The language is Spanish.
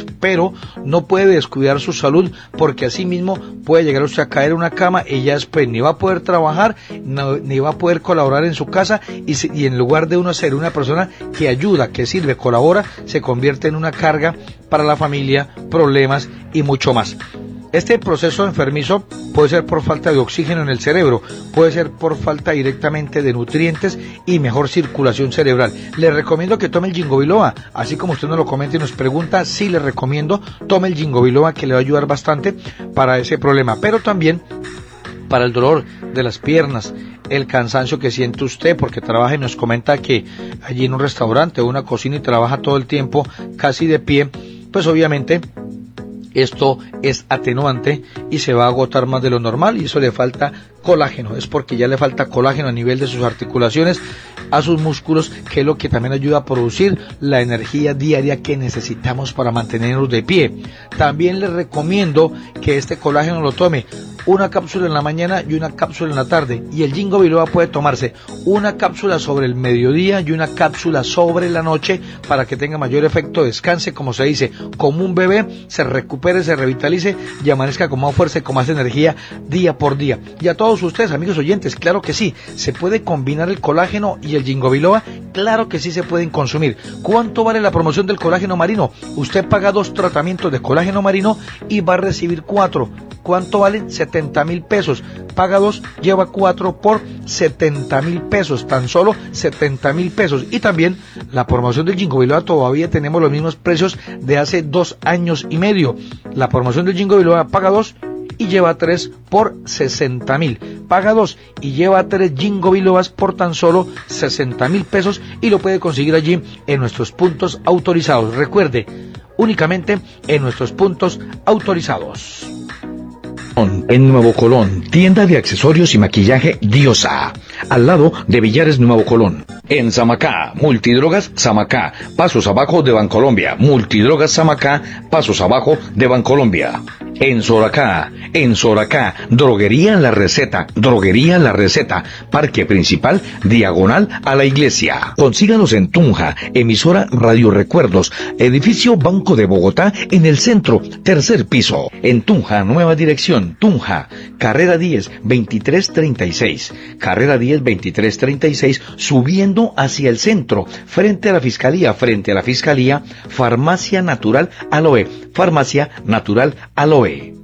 días, pero no puede descuidar su salud, porque así mismo puede llegar usted a caer en una cama y ya después ni va a poder trabajar, ni va a poder colaborar en su casa, y en lugar de uno ser una persona que ayuda, que sirve, colabora, se convierte en una carga para la familia, problemas y mucho más. Este proceso enfermizo puede ser por falta de oxígeno en el cerebro, puede ser por falta directamente de nutrientes y mejor circulación cerebral. Le recomiendo que tome el Ginkgo biloba, así como usted nos lo comenta y nos pregunta, sí le recomiendo, tome el Ginkgo biloba, que le va a ayudar bastante para ese problema, pero también para el dolor de las piernas, el cansancio que siente usted porque trabaja y nos comenta que allí en un restaurante o una cocina y trabaja todo el tiempo casi de pie, pues obviamente esto es atenuante y se va a agotar más de lo normal, y eso le falta colágeno, es porque ya le falta colágeno a nivel de sus articulaciones, a sus músculos, que es lo que también ayuda a producir la energía diaria que necesitamos para mantenernos de pie. También les recomiendo que este colágeno lo tome una cápsula en la mañana y una cápsula en la tarde, y el Ginkgo biloba puede tomarse una cápsula sobre el mediodía y una cápsula sobre la noche para que tenga mayor efecto, descanse, como se dice, como un bebé, se recupere, se revitalice y amanezca con más fuerza y con más energía día por día. Y a todos ustedes, amigos oyentes, claro que sí, se puede combinar el colágeno y el Ginkgo biloba, claro que sí se pueden consumir. ¿Cuánto vale la promoción del colágeno marino? Usted paga 2 tratamientos de colágeno marino y va a recibir 4. ¿Cuánto valen? 70,000 pesos. Paga 2, lleva 4 por 70,000 pesos. Tan solo 70,000 pesos. Y también la promoción del Ginkgo biloba, todavía tenemos los mismos precios de hace 2 años y medio. La promoción del Ginkgo biloba, paga 2 y lleva 3 por 60,000. Paga 2 y lleva 3 Ginkgo bilobas por tan solo 60,000 pesos, y lo puede conseguir allí en nuestros puntos autorizados. Recuerde, únicamente en nuestros puntos autorizados. En Nuevo Colón, tienda de accesorios y maquillaje Diosa, al lado de Villares Nuevo Colón. En Samacá, Multidrogas Samacá, pasos abajo de Bancolombia. Multidrogas Samacá, pasos abajo de Bancolombia. En Soracá, Droguería La Receta, Parque Principal, diagonal a la iglesia. Consíganos en Tunja, emisora Radio Recuerdos, edificio Banco de Bogotá, en el centro, 3er piso. En Tunja, nueva dirección, Tunja, carrera 10, 2336. Carrera 10, 2336, subiendo hacia el centro, frente a la fiscalía, Farmacia Natural Aloe.